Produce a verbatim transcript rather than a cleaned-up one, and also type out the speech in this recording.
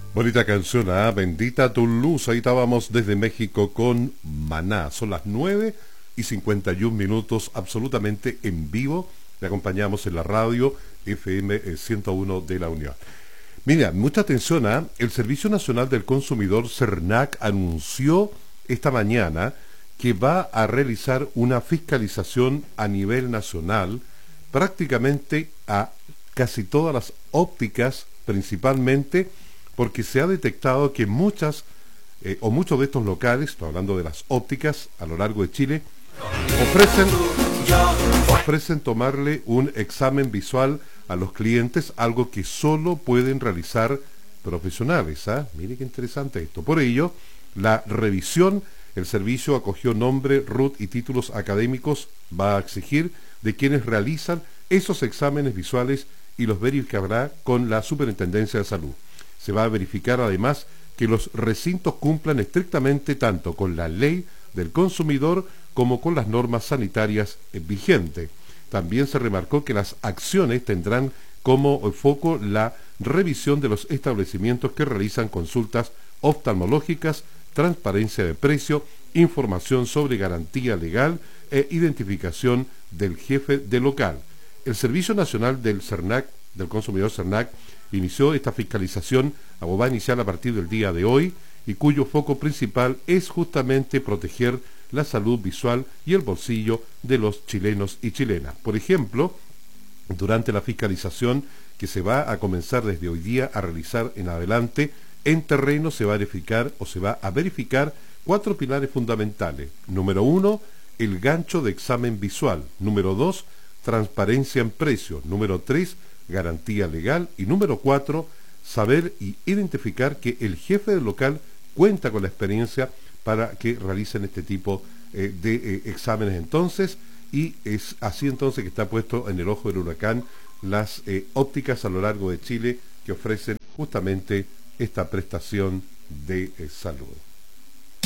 Bonita canción, ¿ah? Bendita tu luz. Ahí estábamos desde México con Maná. Son las nueve y cincuenta y un minutos, absolutamente en vivo. Le acompañamos en la radio F M ciento uno de la Unión. Mira, mucha atención, ¿ah? El Servicio Nacional del Consumidor, CERNAC, anunció esta mañana que va a realizar una fiscalización a nivel nacional prácticamente a casi todas las ópticas, principalmente porque se ha detectado que muchas eh, o muchos de estos locales, estoy hablando de las ópticas a lo largo de Chile, ofrecen, ofrecen tomarle un examen visual a los clientes, algo que solo pueden realizar profesionales. ¿Ah? Mire qué interesante esto. Por ello, la revisión, el servicio acogió nombre, R U T y títulos académicos, va a exigir de quienes realizan esos exámenes visuales y los verificará con la Superintendencia de Salud. Se va a verificar además que los recintos cumplan estrictamente tanto con la ley del consumidor como con las normas sanitarias vigentes. También se remarcó que las acciones tendrán como foco la revisión de los establecimientos que realizan consultas oftalmológicas, transparencia de precio, información sobre garantía legal e identificación del jefe de local. El Servicio Nacional del CERNAC, del Consumidor CERNAC, inició esta fiscalización, o va a iniciar a partir del día de hoy, y cuyo foco principal es justamente proteger la salud visual y el bolsillo de los chilenos y chilenas. Por ejemplo, durante la fiscalización que se va a comenzar desde hoy día a realizar en adelante, en terreno se va a verificar o se va a verificar cuatro pilares fundamentales. Número uno, el gancho de examen visual. Número dos, transparencia en precio. Número tres, garantía legal. Y número cuatro, saber y identificar que el jefe del local cuenta con la experiencia para que realicen este tipo eh, de eh, exámenes entonces, y es así entonces que está puesto en el ojo del huracán las eh, ópticas a lo largo de Chile que ofrecen justamente esta prestación de eh, salud.